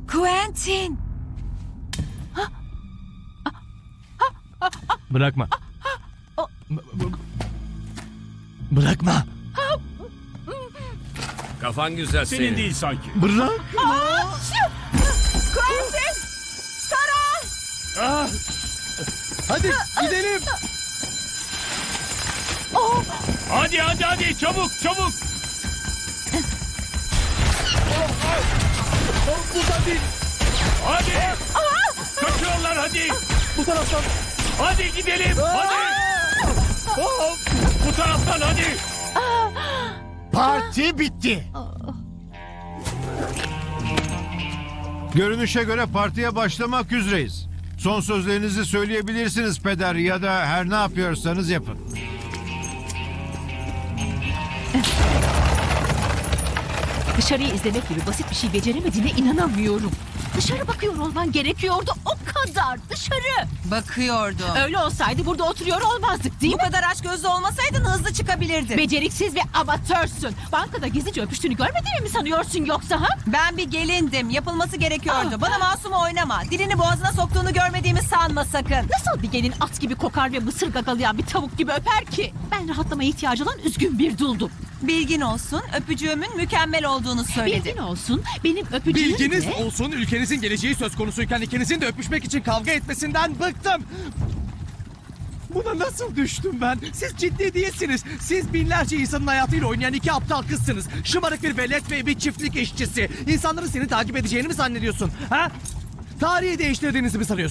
Quentin! Bırakma. Bırakma. Kafan güzel Senin senin. değil sanki. Bırak. Quentin! Sara! Hadi gidelim. Hadi çabuk. Buradan değil. Hadi. Kaçıyorlar hadi. Bu taraftan. Hadi gidelim. Hadi. Bu taraftan hadi. Parti bitti. Görünüşe göre partiye başlamak üzereyiz. Son sözlerinizi söyleyebilirsiniz peder ya da her ne yapıyorsanız yapın. Dışarıyı izlemek gibi basit bir şey beceremediğine inanamıyorum. Dışarı bakıyor olman gerekiyordu. O kadar dışarı. Bakıyordum. Öyle olsaydı burada oturuyor olmazdık değil Bu mi? kadar açgözlü olmasaydın hızlı çıkabilirdin. Beceriksiz ve amatörsün. Bankada gizlice öpüştüğünü görmediğimi mi sanıyorsun yoksa ha? Ben bir gelindim. Yapılması gerekiyordu. Bana masum oynama. Dilini boğazına soktuğunu görmediğimi sanma sakın. Nasıl bir gelin at gibi kokar ve mısır gagalayan bir tavuk gibi öper ki? Ben rahatlamaya ihtiyacı olan üzgün bir duldum. Bilgin olsun, öpücüğümün mükemmel olduğunu söyledi. Bilgin olsun, benim öpücüğüm Bilginiz de... olsun, ülkenizin geleceği söz konusuyken ikinizin de öpüşmek için kavga etmesinden bıktım. Buna nasıl düştüm ben? Siz ciddi değilsiniz. Siz binlerce insanın hayatıyla oynayan iki aptal kızsınız. Şımarık bir velet ve bir çiftlik işçisi. İnsanların seni takip edeceğini mi zannediyorsun? Ha? Tarihi değiştirdiğinizi mi sanıyorsun?